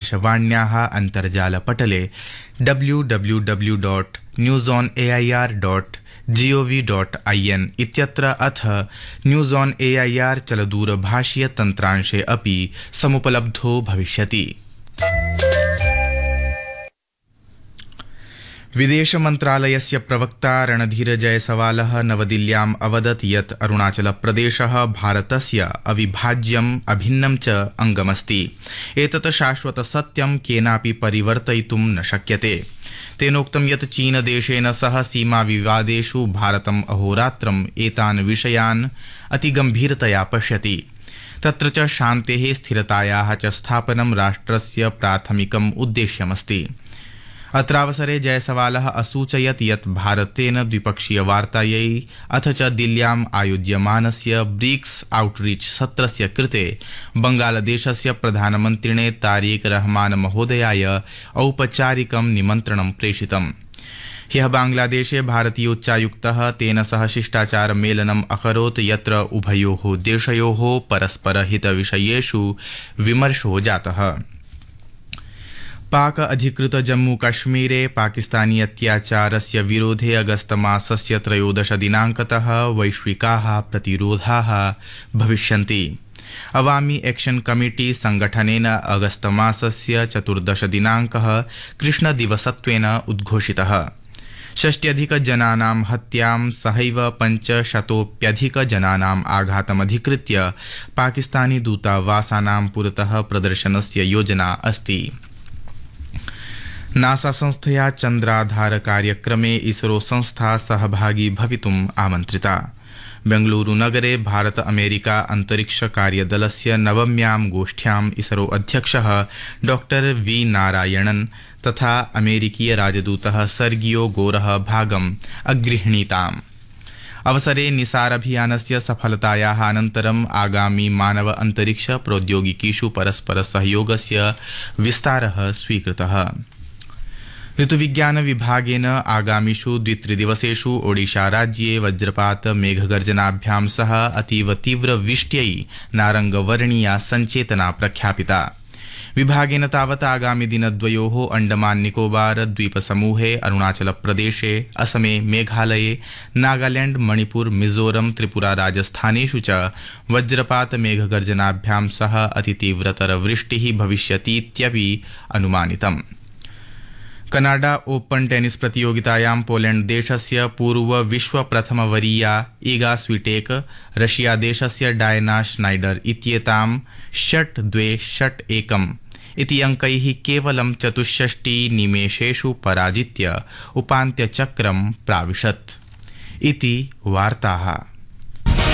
आकाशवाण्याः अन्तर्जालपटले www.newsonair.gov.in इत्यत्र अथ न्यूज़ ऑन एआईआर चलदूरभाषीय तन्त्रांशे अपि समुपलब्धो भविष्यति। विदेश मन्त्रालयस्य प्रवक्ता रणधीर जयसवालः नवदिल्ल्याम् अवदत् यत् अरुणाचलप्रदेशः भारतस्य अविभाज्यम् अभिन्नं च अङ्गमस्ति। एतत् शाश्वत सत्यं केनापि परिवर्तयितुं न शक्यते। तेनोक्तं यत् चीनदेशेन सह सीमा विवादेषु भारतम् अहोरात्रम् एतान् विषयान् अतिगम्भीरतया पश्यति। तत्र च शान्तेः स्थिरतायाः च स्थापनं राष्ट्रस्य प्राथमिकम् उद्देश्यमस्ति। अत्रावसरे जयसवालः असूचयत् यत् भारतेन द्विपक्षीयवार्तायै अथ च दिल्ल्याम् आयोज्यमानस्य ब्रिक्स आउटरीच सत्रस्य कृते बंगालदेशस्य प्रधानमन्त्रिणे तारिक रहमान महोदयाय औपचारिकं निमन्त्रणं प्रेषितम्। ह्यः बांग्लादेशे भारतीयोच्चायुक्तः तेन सह शिष्टाचारमेलनम् अकरोत् यत्र उभयोः देशयोः परस्परहितविषयेषु विमर्शो जातः। पाक अधिकृत जम्मू कश्मीरे पाकिस्तानी अत्याचारस्य विरोधे अगस्तमासस्य 13 दिनाङ्कतः वैश्विकाः प्रतिरोधाः भविष्यन्ति। अवामी एक्शन कमिटी संगठनेन अगस्तमासस्य 14 दिनाङ्कः कृष्णदिवसत्वेन उद्घोषितः। 60 जनानां हत्यां सहैव 500 जनानाम् आघातमधिकृत्य पाकिस्तानी दूतावासानां पुरतः प्रदर्शनस्य योजना अस्ति। नासा संस्थया चन्द्राधार कार्यक्रमे इसरो संस्था सहभागी भवितुम् आमन्त्रिता। बेंगलुरुनगरे भारत अमेरिका अंतरिक्ष कार्यदलस्य 9व्यां गोष्ठ्याम् इसरो अध्यक्षः डॉक्टर वी नारायणन् तथा अमेरिकीय राजदूतः सर्गियो गोरः भागम् अगृह्णीताम्। अवसरे निसार अभियानस्य सफलतायाः अनन्तरम् आगामी मानव अंतरिक्ष प्रौद्योगिकीषु परस्पर सहयोगस्य विस्तारः स्वीकृतः। ऋतुविज्ञान विभागेन आगामिषु 2-3 दिवसेषु ओडिशा राज्ये वज्रपात मेघगर्जनाभ्यां सह अतीव तीव्र वृष्ट्यै नारंगवर्णीया संचेतना प्रख्यापिता। विभागेन तावत् आगामि दिनद्वयोः अंडमान निकोबार द्वीपसमूहे अरुणाचल प्रदेशे असमे मेघालये नागालैंड मणिपुर मिजोरम त्रिपुरा राजस्थानेषु च वज्रपात मेघगर्जनाभ्यां सह अतितीव्रतर वृष्टिः भविष्यतीत्यपि अनुमानितम्। कनाडा ओपन टेनिस प्रतियोगितायां पोलैंड देशस्य पूर्व विश्व प्रथमवरीया ईगा स्वीटेक रशिया देशस्य डायना श्नाइडर इत्येतां 6-2, 6-1 इति अंकैः केवलं 64 निमेषेषु पराजित्य उपान्त्यचक्रं प्राविशत्। इति वार्ताः।